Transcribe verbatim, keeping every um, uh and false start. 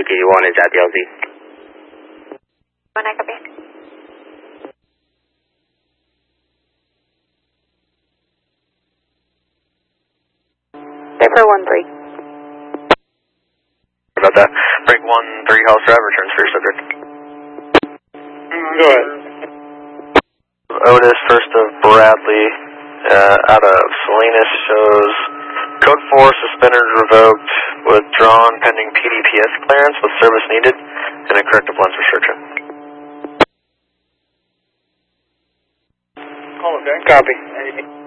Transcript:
K one is at the L Z. One, I copy. Paper one three. About that. Break one three house drive returns for your subject. Mm, go ahead. Otis, first of Bradley, uh, out of Salinas, shows code four suspended revoked, withdrawn pending P D P S clearance with service needed and a corrective lens restriction. Call okay. Copy.